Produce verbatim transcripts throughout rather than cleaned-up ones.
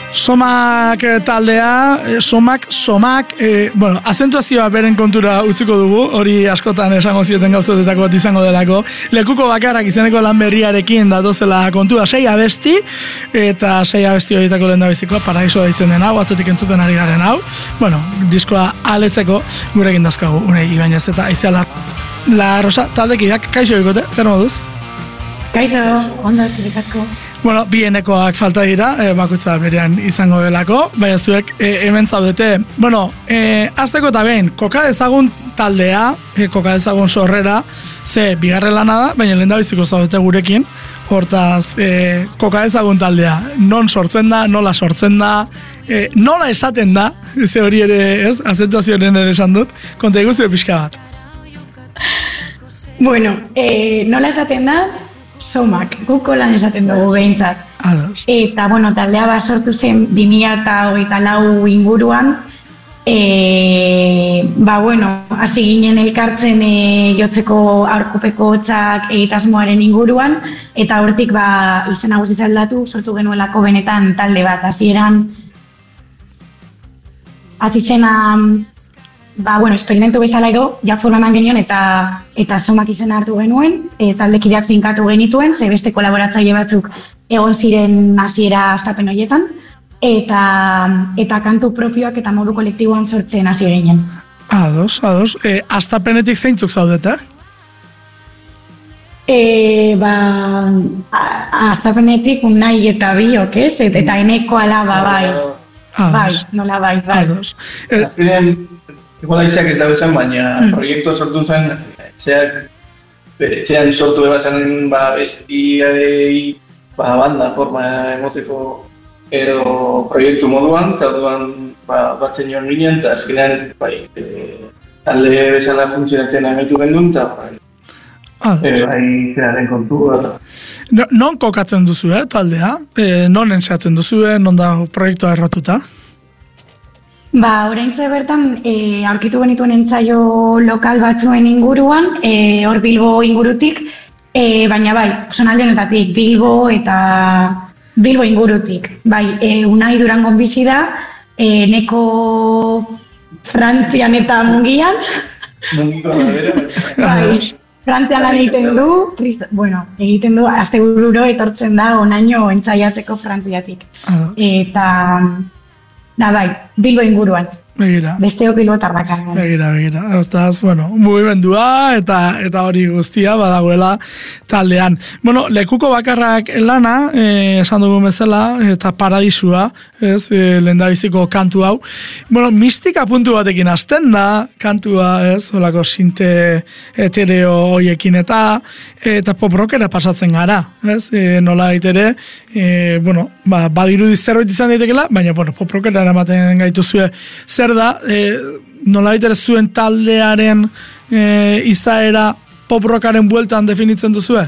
Somak taldea, somak, somak, e, bueno, azentuazioa beren kontura utziko dugu, hori askotan esango zieten gauzotetako bat izango delako. Lekuko bakarrak izeneko lan berriarekin datozela kontua, sei abesti, eta sei abesti horietako lehen da bizikoa, Paraisoa ditzen den hau, atzetik entzuten ari garen hau. Bueno, diskoa aletzeko gurekin dauzkagu, unei Ibañez eta Aizea La, La Rosa taldekiak, kaixo bikote, zer moduz? Kaixo, ondo, eskerrik asko. Bueno, bienekoak falta dira, e, bakoitza berean izango delako, baina zuek e, hemen zaudete. Bueno, e, azteko eta behin, koka dezagun taldea, e, koka dezagun sorrera, ze bigarren lana da, baina lehen da biziko zaudete gurekin, hortaz, e, koka dezagun taldea, non sortzen da, nola sortzen da, e, nola esaten da, ze hori ere, ez, azentuazioaren ere esan dut, konta eguzio pixka bat. Bueno, e, nola esaten da, somak, guko lan esaten dugu behintzat. Ados. Eta, bueno, taldea bat sortu zen bi mila hogeita lau inguruan, e, ba, bueno, hasi ginen elkartzen e, jotzeko aurkopeko hotzak egitasmoaren inguruan, eta hortik, ba, izen nagusi aldatu, sortu genuelako benetan talde bat, hasieran hasi zena, ba, bueno, esperimentu bezala edo, ja formaman genion eta eta somak izena hartu genuen, e, taldekideak finkatu genituen, ze beste kolaboratzaile batzuk egon ziren hasiera hastapen horietan, eta, eta kantu propioak eta modu kolektiboan sortzen hasi ginen. Ados, ados. E, hastapenetik zeintzuk zaudete? E, ba, hastapenetik unai eta biok, ez? Eta eneko alaba, bai. Ados. Bai, nola bai, bai. Ados. E, Azkenean, igual aizeak ez dago zen, baina mm. proiektua sortu zen, zeak, bere, zean sortu eba zen, ba, bestiarei, ba, banda, forma emoteko, edo proiektu moduan, eta orduan, ba, batzen joan ginen, eta azkenean, bai, e, talde bezala funtzionatzen amaitu gendun, eta, bai, e, bai, zeraren kontu, eta... No, non kokatzen duzu, eh, taldea? E, non enseatzen duzu, eh, non da proiektua erratuta? Ba, oraintze bertan e, aurkitu genituen entzaio lokal batzuen inguruan, e, hor Bilbo ingurutik, e, baina bai, zonalde honetatik, Bilbo eta Bilbo ingurutik. Bai, e, Unai Durangon bizi da, e, neko Frantzian eta Mungian. Mungiko da bera. Bai, Frantzian lan egiten du, bueno, egiten du, astebururo etortzen da onaino entzaiatzeko Frantziatik. Eta... Da, bai, Bilbo inguruan. Begira. Besteok Bilbotarrak. Begira, begira. Hortaz, bueno, mugimendua eta eta hori guztia badagoela taldean. Bueno, lekuko bakarrak lana, eh, esan dugu bezala, eta Paradisua, ez, eh, lehendabiziko kantu hau. Bueno, mistika puntu batekin hasten da, kantua, ez, holako sinte etereo hoiekin eta eta pop rockera pasatzen gara, ez, e, nola ere, e, bueno, ba, badirudi zerbait izan daitekela, baina, bueno, pop rockera eramaten gaituzue zer da, e, nola ere zuen taldearen e, izaera pop rockaren bueltan definitzen duzue?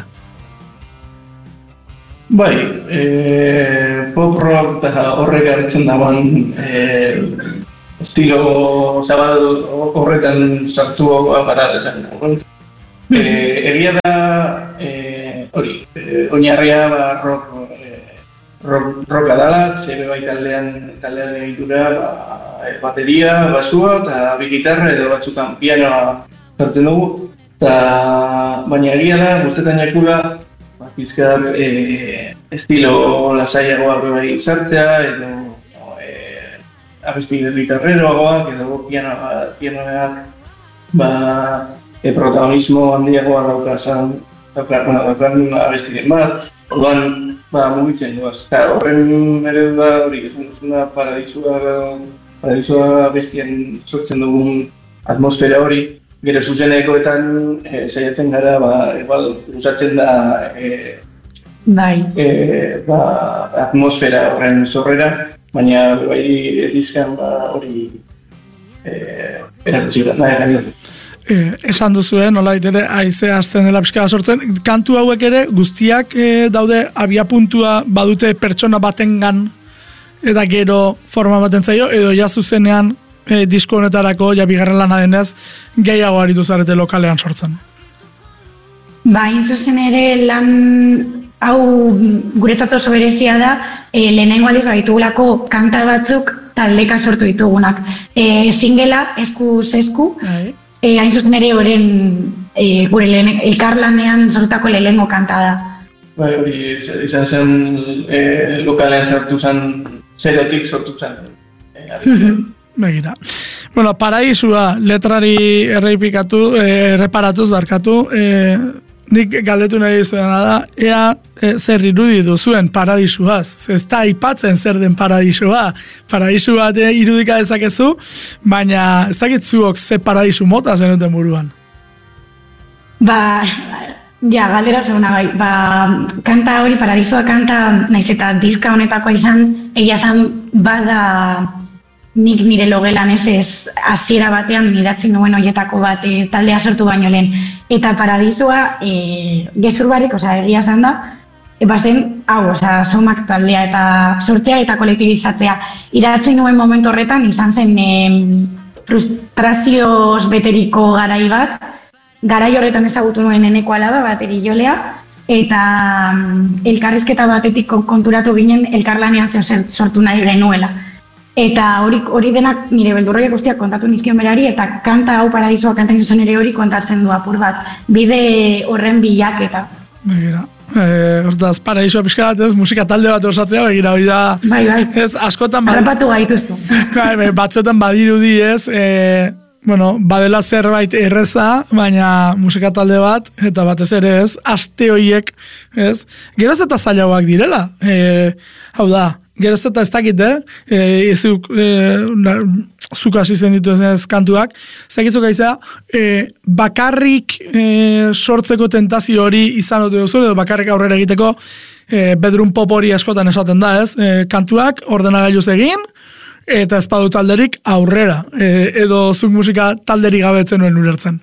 Bai, e, pop rock eta horrek hartzen dagoen e, estilo zabal horretan sartu gara esan. E, egia da, e, hori, e, oinarria ba, rock, e, rock, rocka dala, zebe bai taldean, taldean egitura, ba, bateria, basua eta bi gitarra edo batzutan pianoa sartzen dugu. Ta, baina egia da, guztetan jakula, ba, pizkat e, estilo lasaiagoa bai sartzea, edo e, abesti gitarreroagoak, edo pianoa, pianoak, ba, e, protagonismo handiagoa daukazan, daukan, daukan abestiren bat, orduan, ba, mugitzen duaz. Eta horren eredu da, hori, esan duzuna paradisua, paradisua abestien sortzen dugun atmosfera hori, gero zuzenekoetan e, saiatzen gara, ba, igual, usatzen da e, bai. E, ba, atmosfera horren zorrera, baina bai edizkan ba, hori e, erakutsi da, nahi gani. Eh, esan duzuen, nola ere, haize hasten dela pixka sortzen, kantu hauek ere guztiak eh, daude abiapuntua badute pertsona batengan eta gero forma baten zaio, edo ja zuzenean eh, disko honetarako, ja bigarren lana denez, gehiago aritu zarete lokalean sortzen. Ba, hain zuzen ere lan hau guretzat oso berezia da, e, lehenengo aldiz baitugulako kanta batzuk taldeka sortu ditugunak. E, singela, eskuz esku, e, hain zuzen ere horren e, gure lehen, elkarlanean sortutako lehenengo kanta da. Bai, hori izan zen e, lokalean sortu zen, zerotik sortu zen. E, Begira. Bueno, Paraisua letrari erreipikatu, eh, erreparatuz barkatu, eh, nik galdetu nahi dizuena da, ea e, zer irudi duzuen paradisuaz. Ez da aipatzen zer den paradisua. Paradisu bat irudika dezakezu, baina ez dakit zuok ze paradisu mota zenuten buruan. Ba, ja, galdera zeuna bai. Ba, kanta hori, paradisua kanta, naiz eta diska honetakoa izan, egia esan bada nik nire logelan ez ez hasiera batean idatzi nuen hoietako bat e, taldea sortu baino lehen. Eta paradisua e, gezur barik, osea, egia esan da, e, bazen, hau, osea, somak taldea eta sortzea eta kolektibizatzea. Idatzi nuen momentu horretan izan zen e, frustrazioz beteriko garai bat, garai horretan ezagutu nuen eneko alaba bateri jolea, eta um, elkarrizketa batetik konturatu ginen elkarlanean zer sortu nahi genuela. Eta hori hori denak nire beldurroiak guztiak kontatu nizkion berari, eta kanta hau paradisua kanta izan ere hori kontatzen du apur bat. Bide horren bilaketa. Begira. Eh, hortaz, paradisua pixka bat ez, musika talde bat osatzea, begira, hori da... Bai, bai. Ez, askotan... Harrapatu gaituzu. Bai, bai, batzuetan badirudi ez, eh, bueno, badela zerbait erreza, baina musika talde bat, eta batez ere ez, aste horiek, ez, geroz eta zailagoak direla. Eh, hau da, geroz eta ez dakit, eh? E, ezuk, e, zuk hasi zen ditu ez kantuak, zakizuk aiza, e, bakarrik e, sortzeko tentazio hori izan dute duzu, edo bakarrik aurrera egiteko e, bedroom pop hori askotan esaten da, ez? E, kantuak ordenagailuz egin, eta ez badu talderik aurrera, e, edo zuk musika talderik gabetzen nuen ulertzen.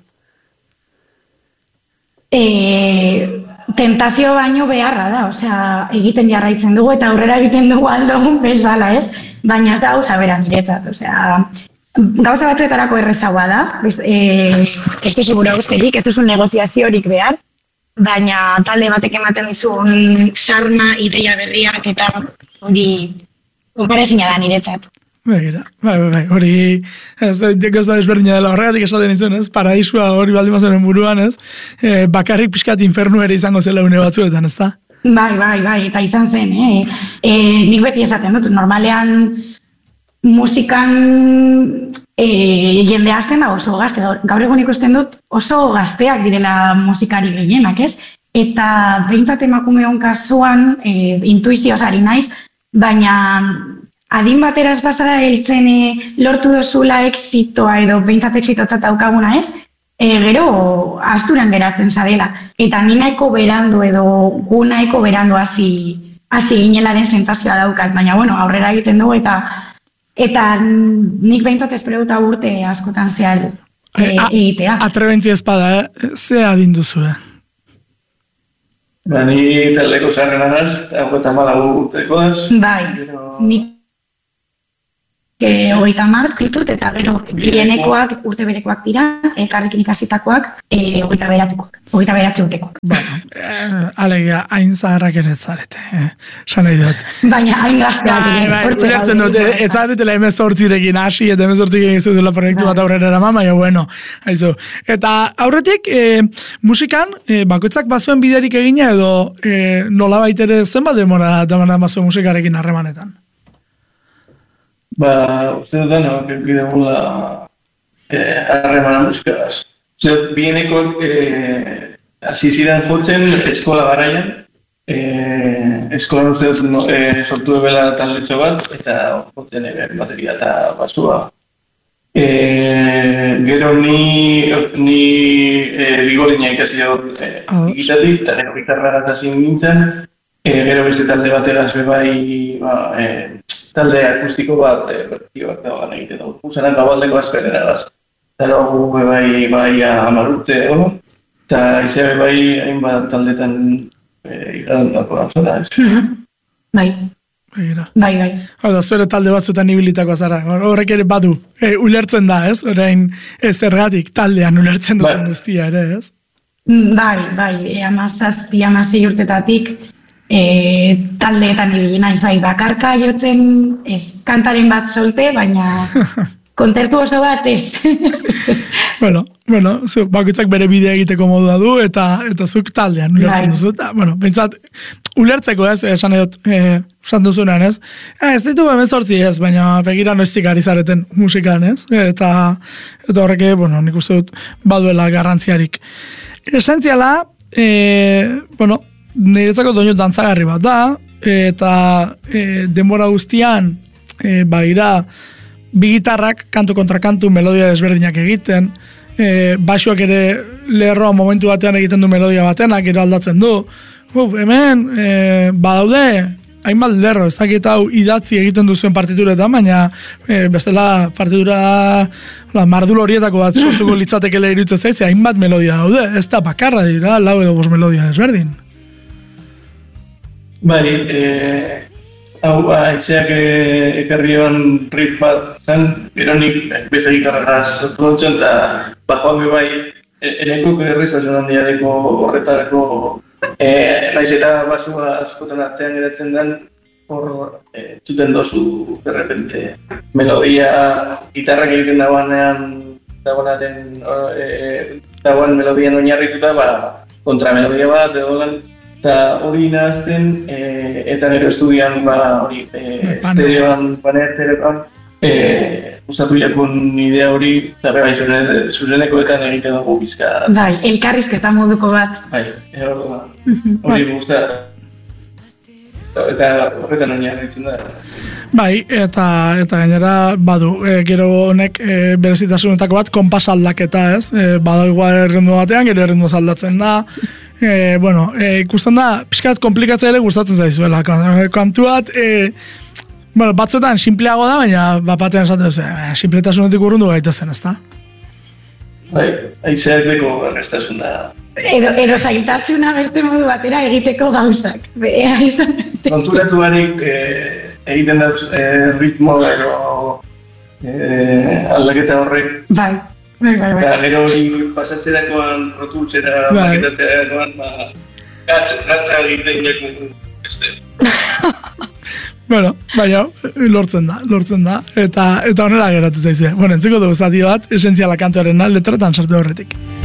E... Tentazio baino beharra da, osea, egiten jarraitzen dugu eta aurrera egiten dugu aldogun bezala, ez? Baina ez da gauza bera niretzat, osea, gauza batzuetarako errezagoa da, e, ez duzu gura usterik, ez duzu negoziaziorik behar, baina talde batek ematen dizun sarma, ideia berriak eta hori konparezina da niretzat. Begira, bai, bai, bai, hori, ez, gauza desberdina dela horregatik esaten izan, ez, paradisua hori baldin bazen buruan, ez, e, bakarrik pixkat infernu ere izango zela une batzuetan, ez da? Bai, bai, bai, eta izan zen, eh? E, nik beti esaten dut, normalean musikan e, jende azten da oso gazte, gaur egun ikusten dut oso gazteak direla musikari gehienak, ez? Eta behintzat emakumeon kasuan e, intuizioz ari naiz, baina adin bateraz bazara heltzen e, lortu dozula exitoa edo behintzat exitotzat daukaguna ez, e, gero asturan geratzen zarela. Eta ni nahiko berandu edo gu nahiko berandu hasi hasi ginelaren sentazioa daukat, baina bueno, aurrera egiten dugu eta eta nik behintzat espero dut urte askotan zehar e, egitea. Atrebentzi ezpada, eh? Ze adin duzu, eh? Ba, ni taldeko zarren anaz, hau eta malagu urtekoaz. Bai, pero... nik E, hogeita hamar ditut, eta gero gehienekoak urte berekoak dira, elkarrekin ikasitakoak, e, hogeita beratikoak, hogeita beratzi urtekoak. Bueno, eh, alegia, hain zaharrak ere zarete, eh, san nahi dut. Baina hain gazteak ere. Bai, ulertzen dut, ez zaretela emezortzirekin hasi, eta emezortzirekin ez dutela proiektu bat aurrera eraman, baina bueno, haizu. Eta aurretik, eh, musikan, eh, bakoitzak bazuen biderik egina, edo eh, nola baitere zenbat demora demora bazuen musikarekin harremanetan? Ba, uste dut dena, bide gula harremana musikaz. Uste dut, bienekoak hasi ziren jotzen eskola garaian. E, eskolan uste dut no, e, sortu ebela taldetxo bat, eta jotzen ebe bateria eta basua. E, gero ni, ni e, bigolina ikasi dut e, gitatik, eta gero gitarra hasi nintzen. E, gero beste talde bateraz bebai, ba, e, talde akustiko bat, bertzio bat dagoan egiten dugu. Usenan gabaldeko azperera gaz. Eta dugu bai, bai amarute, ono? Eta izan bai hainbat taldetan ikadan dako gantzona, ez? Bai. Bai, bai. Hau da, zuere talde batzutan ibilitako zara. Horrek ere badu, e, ulertzen da, ez? Orain ez ergatik taldean ulertzen duten guztia ere, ez? Bai, bai. E, amazazpi, amazei urtetatik e, taldeetan ibili naiz bai bakarka jotzen, ez kantaren bat solte, baina kontzertu oso bat ez. Bueno, bueno, zu, bakoitzak bere bidea egiteko modua du, eta eta zuk taldean ulertzen duzu. Eta, bueno, pentsat, ulertzeko ez, esan edot, eh, esan duzunean ez. Eh, ez ditu hemezortzi ez, baina begira noiztik ari zareten musikan ez. Eta, eta horreke, bueno, nik uste dut baduela garrantziarik. Esentziala, eh, bueno, niretzako doinu dantzagarri bat da, eta eh, denbora guztian, eh, bagira, bi gitarrak, kantu kontra kantu, melodia desberdinak egiten, e, baixuak ere lerroa momentu batean egiten du melodia batenak, gero aldatzen du. Uf, hemen, e, badaude, hainbat lerro, ez dakit hau idatzi egiten duzuen partituretan, baina e, bestela partitura la, mardul horietako bat sortuko litzatekele iruditzen zaiz, hainbat melodia daude, ez da bakarra dira, lau edo bost melodia desberdin. Bai, eh... Hau, aizeak ekarrioan rit bat zen, gero nik beza gitarra sortu dutxen, eta bajoan bai, eneko erriztasun handia deko horretarako, e, naiz eta basua askotan atzean geratzen den, hor e, txuten dozu, de repente, melodia, gitarrak egiten dagoenean, dagoenaren, e, dagoen melodian oinarrituta, ba, kontramelodia bat, edo lan, eta hori nahazten, e, eta nero estudian, ba, hori, e, estereoan, paneterean, e, gustatu jakun idea hori, eta bai, zuzenekoetan egiten dugu bizka. Bai, elkarrizketa moduko bat. Bai, hori da. Hori guztat. Eta horretan oinarritzen da. Bai, eta eta gainera badu, e, gero honek e, berezitasunetako bat konpas aldaketa, ez? E, badu igual errendu batean, gero errendu aldatzen da. E, bueno, e, ikusten da, pixkat komplikatzea ere gustatzen zaizuela. Kantu bat, e, bueno, batzuetan simpleago da, baina bat batean esaten duzu, e, simpletasunetik urrundu gaitezen, ezta? Bai, aizeak deko errestasun da. Edo, edo zailtasuna beste modu batera egiteko gauzak. Beha izan. Konturatu barik e, egiten dauz e, ritmo edo e, aldaketa horrek. Bai, bai, bai. bai. Eta gero hori pasatzerakoan, rotultzera, maketatzerakoan, ba, gatza egiten jakun beste. Bueno, baina, lortzen da, lortzen da, eta eta honela geratu zaizue. Bueno, entziko dugu zati bat, esentziala kantuaren letretan sartu horretik.